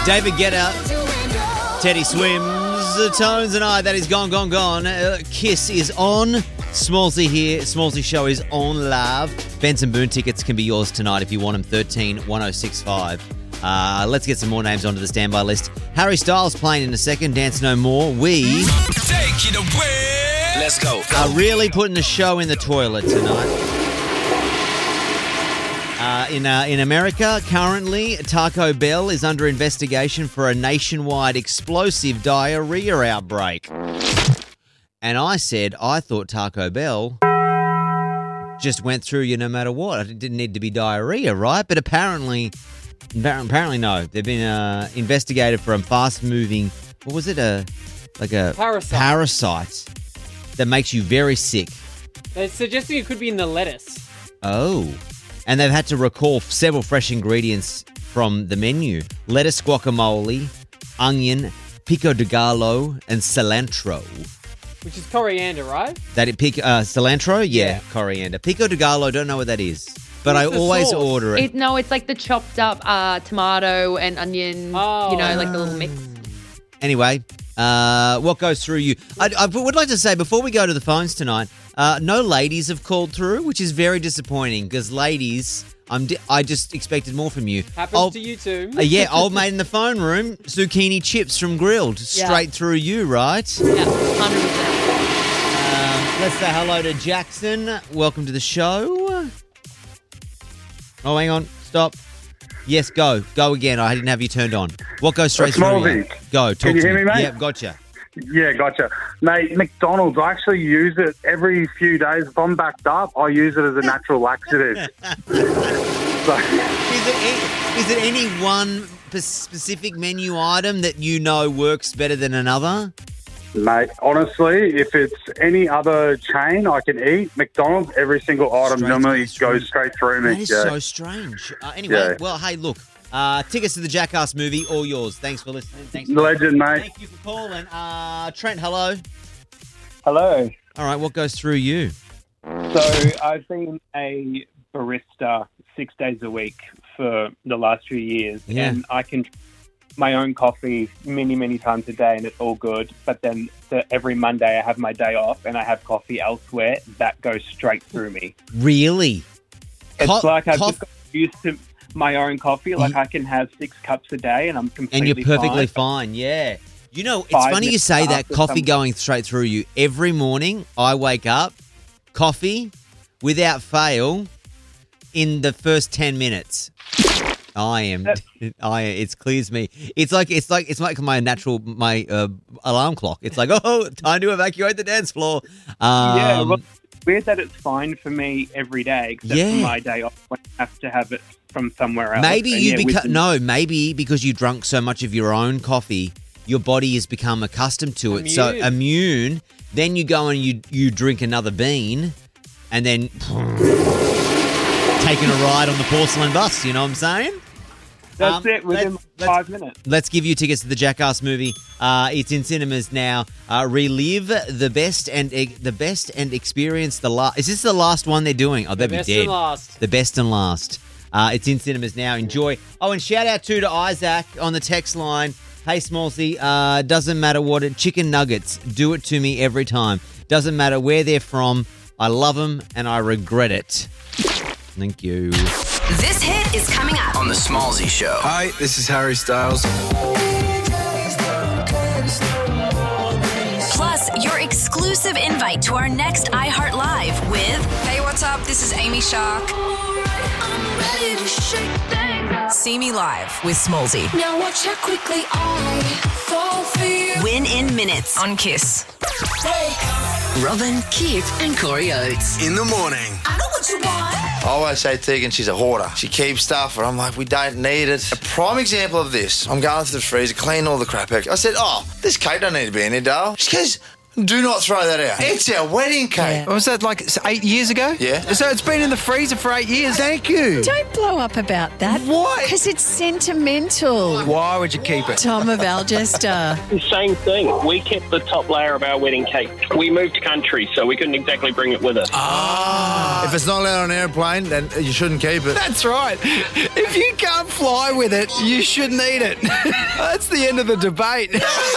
David Guetta, Teddy Swims, Tones and I. That is Gone, Gone, Gone. Kiss is on. Smallsy here. Smallsy show is on live. Benson Boone tickets can be yours tonight if you want them. 13-1065. Let's get some more names onto the standby list. Harry Styles playing in a second. Dance No More. We Take it away. Let's go. are really putting the show in the toilet tonight. In America, currently, Taco Bell is under investigation for a nationwide explosive diarrhea outbreak. And I said, I thought Taco Bell just went through you no matter what. It didn't need to be diarrhea, right? But apparently no. They've been investigated for a fast-moving, what was it, a parasite that makes you very sick. They're suggesting it could be in the lettuce. Oh. And they've had to recall several fresh ingredients from the menu. Lettuce, guacamole, onion, pico de gallo, and cilantro. Which is coriander, right? Cilantro? Yeah, Yeah. coriander. Pico de gallo, don't know what that is. But I What's the always sauce? order it. It's like the chopped up tomato and onion, like the little mix. Anyway, what goes through you? I would like to say, before we go to the phones tonight, no ladies have called through, which is very disappointing because ladies, I just expected more from you. Happens to you too. Yeah, old mate in the phone room, zucchini chips from Grilled, straight through you, right? Yeah, 100%. Let's say hello to Jackson. Welcome to the show. Oh, hang on. Stop. Yes, go. Go again. I didn't have you turned on. What goes straight through you? Go. Talk Can you to hear me, mate? Yep, gotcha. Yeah, gotcha. Mate, McDonald's, I actually use it every few days. If I'm backed up, I use it as a natural laxative. So, Is it any one specific menu item that you know works better than another? mate, honestly, if it's any other chain I can eat, McDonald's, every single item normally goes straight through me. That is so strange. Anyway, well, hey, look. Tickets to the Jackass movie, all yours. Thanks for listening. Thanks for Legend, mate. Thank you for calling. Trent, hello. Hello. All right, what goes through you? So I've been a barista 6 days a week for the last few years, and I can drink my own coffee many times a day, and it's all good. But then every Monday I have my day off, and I have coffee elsewhere. That goes straight through me. Really? It's like I've just got used to my own coffee. Like I can have 6 cups a day, and I'm completely And you're perfectly fine. Yeah. You know, it's funny you say that, coffee going straight through you. Every morning I wake up, coffee, without fail, in the first 10 minutes. It clears me. It's like my alarm clock. It's like, oh, time to evacuate the dance floor. Well, it's weird that it's fine for me every day, except for my day off when I have to have it from somewhere else. Maybe because you drunk so much of your own coffee, your body has become accustomed to it. So immune. Then you go and you drink another bean, and then taking a ride on the porcelain bus. You know what I'm saying? That's it, within 5 minutes. Let's give you tickets to the Jackass movie. It's in cinemas now. Relive the best and experience the last. Is this the last one they're doing? Oh, they'd be dead. Best and last. The best and last. It's in cinemas now. Enjoy. Oh, and shout out to Isaac on the text line. Hey, Smallsy, doesn't matter chicken nuggets. Do it to me every time. Doesn't matter where they're from. I love them and I regret it. Thank you. This hit is coming up on The Smallsy Show. Hi, this is Harry Styles. Plus, your exclusive invite to our next iHeart Live with... Hey, what's up? This is Amy Shark. See me live with Smallsy. Now watch how quickly I fall for you. Win in minutes on Kiss. Robin, Keith, and Corey Oates. In the morning. I know what you want. I always say Tegan, she's a hoarder. She keeps stuff, and I'm like, we don't need it. A prime example of this, I'm going through the freezer, cleaning all the crap out. I said, this cake don't need to be in here, Dale. She goes, Do not throw that out. It's our wedding cake. Was that like 8 years ago? Yeah. So it's been in the freezer for 8 years. Thank you. Don't blow up about that. Why? Because it's sentimental. Why would you keep it? Tom of Algester. Same thing. We kept the top layer of our wedding cake. We moved country, so we couldn't exactly bring it with us. If it's not allowed on an airplane, then you shouldn't keep it. That's right. If you can't fly with it, you shouldn't eat it. That's the end of the debate.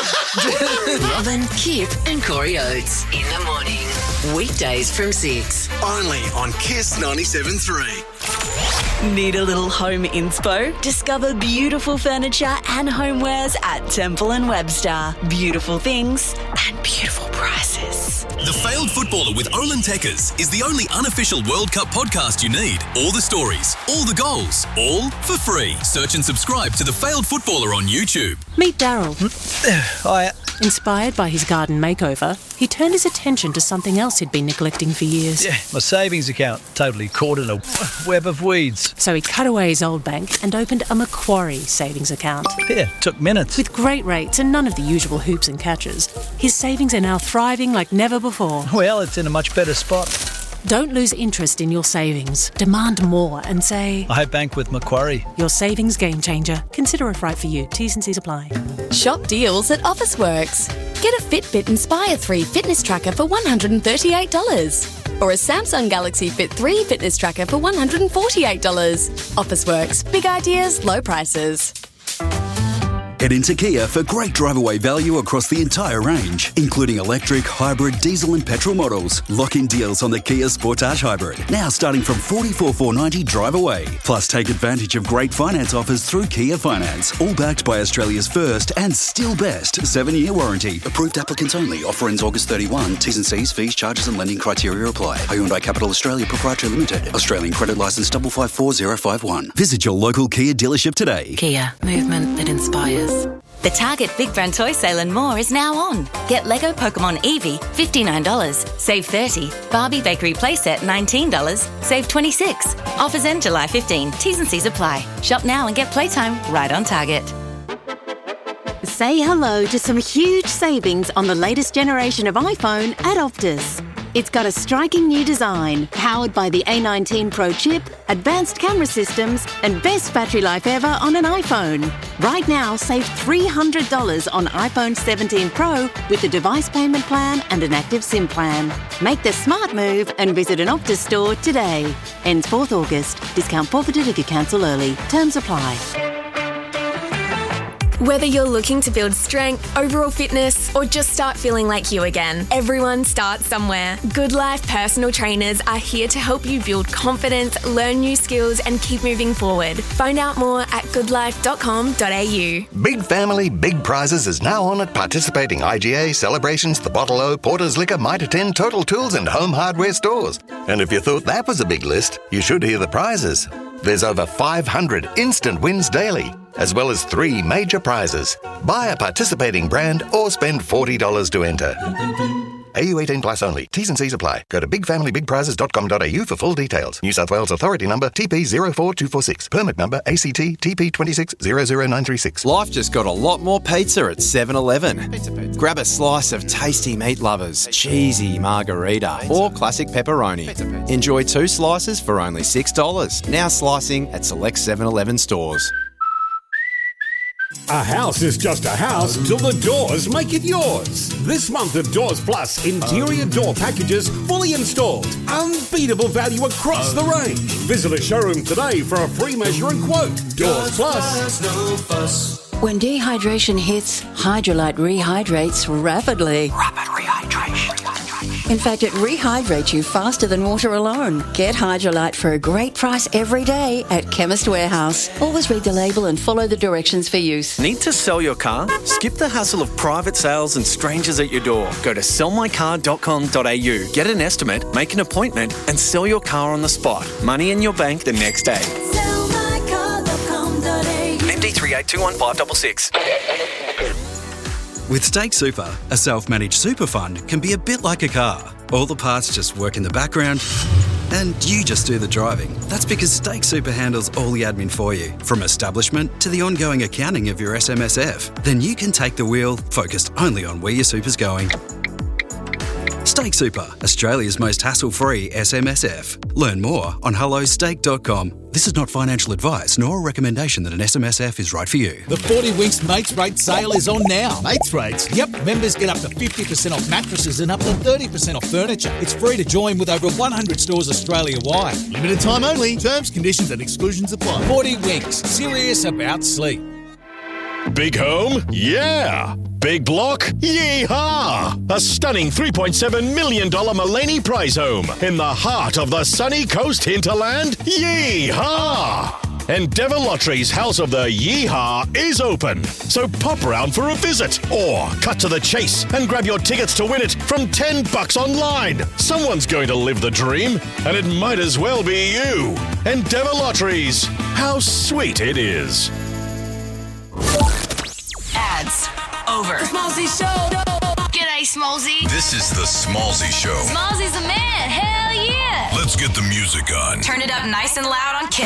Robin, Kip and Corey Oates in the morning. Weekdays from 6. Only on Kiss 97.3. Need a little home inspo? Discover beautiful furniture and homewares at Temple & Webster. Beautiful things and beautiful prices. The Failed Footballer with Olin Tekkers is the only unofficial World Cup podcast you need. All the stories, all the goals, all for free. Search and subscribe to The Failed Footballer on YouTube. Meet Daryl. Hi. Inspired by his garden makeover, he turned his attention to something else he'd been neglecting for years. Yeah, my savings account, totally caught in a web of weeds. So he cut away his old bank and opened a Macquarie savings account. Yeah, took minutes. With great rates and none of the usual hoops and catches, his savings are now thriving like never before. Well, it's in a much better spot. Don't lose interest in your savings. Demand more and say, I bank with Macquarie. Your savings game changer. Consider it right for you. T's and C's apply. Shop deals at Officeworks. Get a Fitbit Inspire 3 fitness tracker for $138. Or a Samsung Galaxy Fit 3 fitness tracker for $148. Officeworks. Big ideas, low prices. Head into Kia for great drive-away value across the entire range, including electric, hybrid, diesel and petrol models. Lock in deals on the Kia Sportage Hybrid, now starting from $44,490 drive-away. Plus, take advantage of great finance offers through Kia Finance, all backed by Australia's first and still best 7-year warranty. Approved applicants only. Offer ends August 31. T's and C's, fees, charges and lending criteria apply. Hyundai Capital Australia Proprietary Limited. Australian credit licence 554051. Visit your local Kia dealership today. Kia. Movement that inspires. The Target Big Brand Toy Sale and more is now on. Get Lego Pokemon Eevee, $59, save $30. Barbie Bakery Playset, $19, save $26. Offers end July 15. T's and C's apply. Shop now and get playtime right on Target. Say hello to some huge savings on the latest generation of iPhone at Optus. It's got a striking new design, powered by the A19 Pro chip, advanced camera systems, and best battery life ever on an iPhone. Right now, save $300 on iPhone 17 Pro with the device payment plan and an active SIM plan. Make the smart move and visit an Optus store today. Ends 4th August. Discount forfeited if you cancel early. Terms apply. Whether you're looking to build strength, overall fitness, or just start feeling like you again, everyone starts somewhere. Good Life personal trainers are here to help you build confidence, learn new skills, and keep moving forward. Find out more at goodlife.com.au. Big Family, Big Prizes is now on at participating IGA, Celebrations, The Bottle-O, Porter's Liquor, Mitre 10, Total Tools and Home Hardware stores. And if you thought that was a big list, you should hear the prizes. There's over 500 instant wins daily, as well as 3 major prizes. Buy a participating brand or spend $40 to enter. AU 18 plus only. T's and C's apply. Go to bigfamilybigprizes.com.au for full details. New South Wales Authority number TP04246. Permit number ACT TP2600936. Life just got a lot more pizza at 7-Eleven. Grab a slice of tasty meat lovers, cheesy margarita, or classic pepperoni. Enjoy 2 slices for only $6. Now slicing at select 7-Eleven stores. A house is just a house till the doors make it yours. This month of Doors Plus, interior door packages fully installed. Unbeatable value across the range. Visit a showroom today for a free measure and quote. Doors Plus. No fuss. When dehydration hits, Hydrolite rehydrates rapidly. Rapid rehydration. In fact, it rehydrates you faster than water alone. Get Hydrolite for a great price every day at Chemist Warehouse. Always read the label and follow the directions for use. Need to sell your car? Skip the hassle of private sales and strangers at your door. Go to sellmycar.com.au. Get an estimate, make an appointment, and sell your car on the spot. Money in your bank the next day. MD3821566. With Stake Super, a self-managed super fund can be a bit like a car. All the parts just work in the background and you just do the driving. That's because Stake Super handles all the admin for you, from establishment to the ongoing accounting of your SMSF. Then you can take the wheel, focused only on where your super's going. Steak Super, Australia's most hassle-free SMSF. Learn more on hellosteak.com. This is not financial advice nor a recommendation that an SMSF is right for you. The 40 Winks Mates Rate sale is on now. Mates Rates? Yep, members get up to 50% off mattresses and up to 30% off furniture. It's free to join with over 100 stores Australia-wide. Limited time only. Terms, conditions and exclusions apply. 40 Winks. Serious about sleep. Big home? Yeah. Big block? Yeehaw! A stunning $3.7 million Mullaney Prize home in the heart of the sunny coast hinterland? Yeehaw! Endeavour Lottery's House of the Yeehaw is open, so pop round for a visit or cut to the chase and grab your tickets to win it from $10 online. Someone's going to live the dream, and it might as well be you. Endeavour Lotteries. How sweet it is. Ads over. The Smallzy Show. G'day, Smallzy. This is the Smallzy Show. Smallzy's a man. Hell yeah. Let's get the music on. Turn it up nice and loud on Kiss.